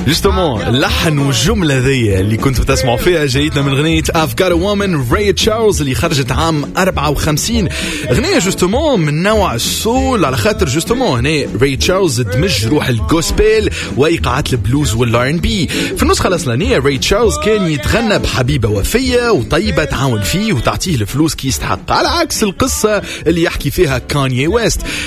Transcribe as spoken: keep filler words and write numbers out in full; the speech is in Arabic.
جوستومون اللحن والجملة ذي اللي كنتوا تسمعوا فيها جايتنا من غنية I've Got a Woman راي تشارلز اللي خرجت عام أربعة وخمسين. غنية جوستومون من نوع السول، على خاطر جوستومون هنا راي تشارلز دمج روح الجوسبيل وإيقاعات البلوز والار ان بي. في النسخة الأصلانية راي تشارلز كان يتغنى بحبيبة وفية وطيبة تعاون فيه وتعطيه الفلوس كي يستحق، على عكس القصة اللي يحكي فيها كانيي ويست